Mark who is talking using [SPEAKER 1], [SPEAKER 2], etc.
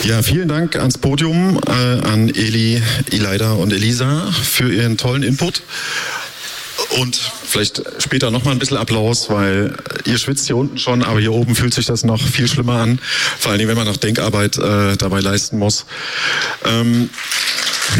[SPEAKER 1] Ja, vielen Dank ans Podium, an Eli, Ileida und Elisa für ihren tollen Input. Und vielleicht später nochmal ein bisschen Applaus, weil ihr schwitzt hier unten schon, aber hier oben fühlt sich das noch viel schlimmer an. Vor allen Dingen, wenn man noch Denkarbeit dabei leisten muss.